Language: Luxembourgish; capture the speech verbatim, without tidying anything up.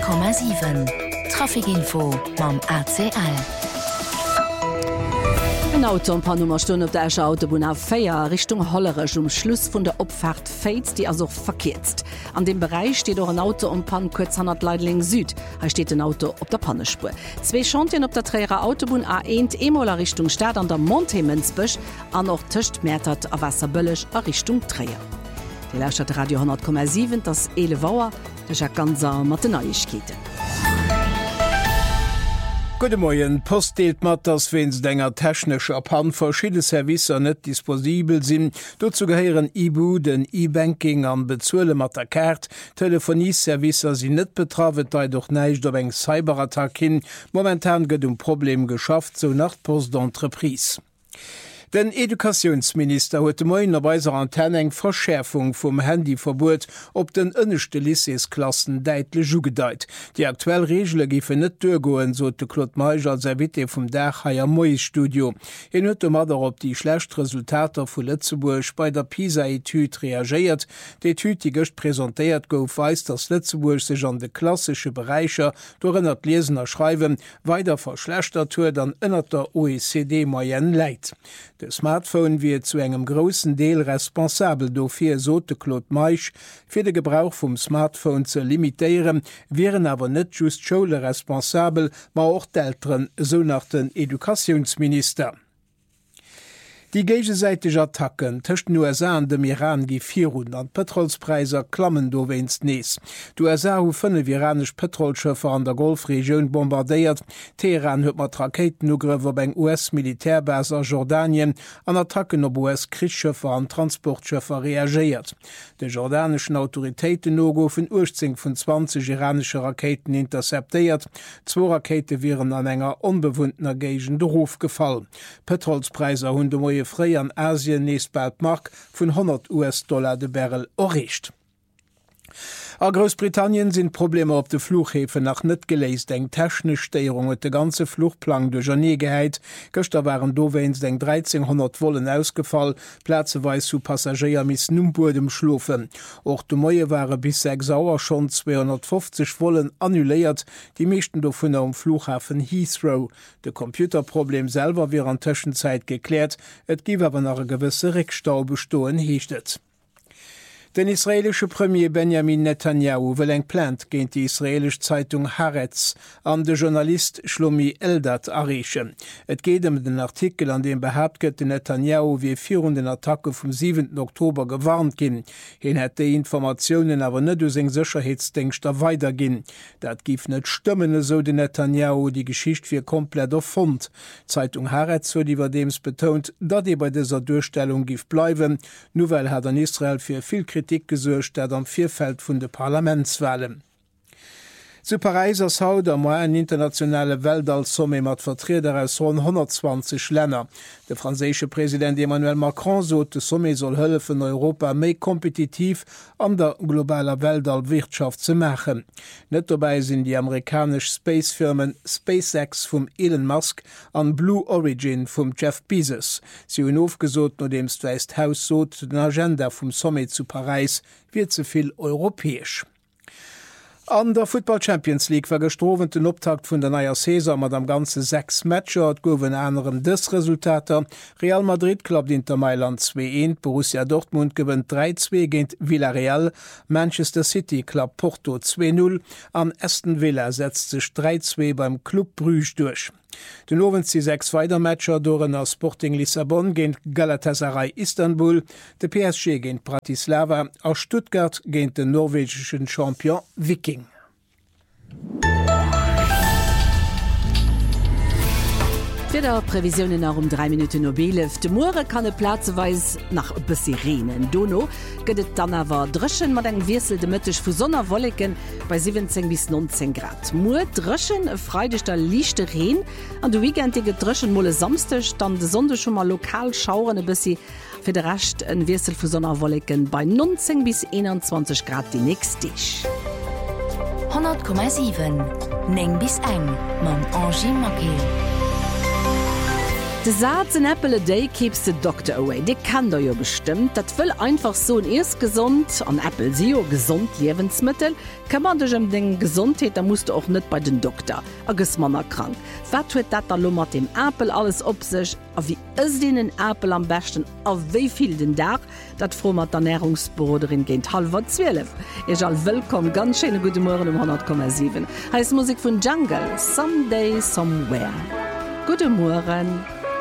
Komma sieben Trafikinfo mam A C L. Ein Auto ein paar Nummerstunden auf der Escher Autobahn auf Feier Richtung Hollerich um Schluss von der Abfahrt Fates, die also verkehrt. An dem Bereich steht auch ein Auto um Pan kurz hundert Leitling Süd. Da steht ein Auto auf der Pannenspur. Zwei Chantien auf der Träger Autobahn A eins Emola Richtung Stadt an der Montemensbüsch, an auch Töchtmertert a Wasserböllisch a Richtung Träger. Die Lauscht Radio hundert Komma sieben, das Ele Wauer, das ist ganz mit den Neuigkeiten. Gute Morgen. Post deelt mat, dass wenns denger technisch abhand verschiedene Servicer net disposibel sind. Dazu gehören E-Bu, den E-Banking an Bezuele mat der Karte. Telefonieservicer sind net betravet, da doch neicht ob eng Cyberattack hin. Momentan gëtt um Problem geschafft, so nach Post d'Entreprise. Den Edukationsminister huet moin op weiser Antenne eng Verschärfung vum Handyverbot op den ënnechte Lycéesklassen deitlech ugedeit. Die aktuell Regelle gife net durchgoen, so de Claude Meiger als Wit vum Dach Haier Mois Studio. En huet mat op die schlecht Resultater vu Lützeburg bei der PISA-Etüd reagiert. D'Etüd die gëcht präsentéiert gouf weist, dass Lützeburg sech an de klassische Bereicher doënnert Lesen erschreiwen, weiter verschlechtert huet an ënner der O E C D-Moyenne läit. De Smartphone wie zu engem großen Deel responsabel dofir sote Claude Meich fir de Gebrauch vum Smartphone ze limitieren, wären aber net just Schule responsabel, ma auch d'Eltern, so nach den Edukationsminister. Die gegenseitige Attacken zwischen U S A und dem Iran gi vierhundert Petrolspreiser klammen do wennst nees. Die U S A hu fünf iranisch Petrolschiffer an der Golfregion bombardiert. Teheran huet mat Raketenugriff eng U S-Militärbase a Jordanien an Attacken op U S-Kriegschiffer an Transportschiffer reagiert. De jordanischen Autoritäten no goufen Urzing vun zwanzig iranische Raketen interceptiert. Zwo Rakete wären an enger unbewundener Gegend Ruf gefallen. Petrolspreiser hun de moie frei an Asien neest bald Mark vun hundert US-Dollar de Barrel erreicht. A Großbritannien sind Probleme op de Flughäfen nach net geleist eng technisch Steierung et de ganze Fluchtplan de Janegeheit. Göster waren doweins eng dreizehnhundert Wollen ausgefallen, Plätzeweis zu Passagier miss Numburdem schlufen. Och de Moie waren bis sechs Sauer schon zweihundertfünfzig Wollen annuléiert, die meeschten do vun am Flughafen Heathrow. De Computerproblem selber wäre an Tschenzeit geklärt, et giwe aber nach e gewisse Rickstau bestoen hiechtet. Den israelische Premier Benjamin Netanyahu will eng plant géint die israelisch Zeitung Haaretz an de Journalist Shlomi Eldad erreichen. Et geht um den Artikel, an dem behauptet gëtt de Netanyahu wie virun den Attacke vom siebenten Oktober gewarnt ginn. Hin het de Informationen awer net us eng Sicherheitsdenkster weiterginn. Dat gif net stimmen, so de Netanyahu die Geschicht fir komplett erfund. Zeitung Haaretz huet iwwer dems betont, dat e bei dieser Durchstellung gif bleiwen, nur weil hat an Israel fir viel Kritik gesuercht, dat am Vierfeld vun de Parlamentswahlen. Zu Paris ass haut am en internationale Weltallsomme mat Vertreter aus hundertzwanzig Länder. Der franzésche Präsident Emmanuel Macron sot, de Somme soll hëllefen Europa méi kompetitiv an der globaler Weltallwirtschaft ze machen. Net dabei sind die amerikasch Spacefirmen SpaceX vum Elon Musk an Blue Origin vum Jeff Bezos. Sie hun aufgesot, no demst West Haus sot, den Agenda vum Somme zu Paris wird zuviel europäisch. An der Football Champions League war gestrowen den Optakt vun der naier Saison mat am ganze sechs Matcher gowen anderem des Resultater. Real Madrid klappt Inter Mailand zwei eins, Borussia Dortmund gewinnt drei zwei géint Villarreal, Manchester City klappt Porto zwei null, an Aston Villa setzt sich drei zwei beim Club Brugge durch. Den Owen sie sechs Weitermatcher doren aus Sporting Lissabon géint Galatasaray Istanbul, de P S G géint Bratislava, aus Stuttgart géint den norwegischen Champion Viking. Für der Prävisionen nach um drei Minuten Nobelef. De Moore kann e Plazeweis nach bësse Renen. Dono gëtt dann awer Drëschen mat eng Wirsel de Mëttech vu Sonnerwolleken bei siebzehn bis neunzehn Grad. Moer Drëschen e freidechter lichte Reen, an de weekendige Drëschen molle samstech, dann de Sonde schon mal lokal schauren e bëssi fir de racht en Wirsel vu Sonnerwolleken bei neunzehn bis einundzwanzig Grad die nächst Dich. hundert Komma sieben Neng bis eng mam Angie Makel. De Satz in Apple a day keeps the doctor away. De kann da ja bestimmt. Dat will einfach so ein erst gesund an Apple Sio gesund Lebensmittel. Kann man dich um den Gesundheit, da musst du auch nicht bei den Doktor. Agus man krank. Was tut dat da lummer dem Apple alles op sich? A wie ist den Apple am besten? A wie viel den Tag? Dat froh mat der Ernährungsbroderin geht halb zwölf. Ich all willkommen, ganz schöne gute Morgen um hundert Komma sieben. Heißt Musik von Jungle. Someday, somewhere. Guten Morgen.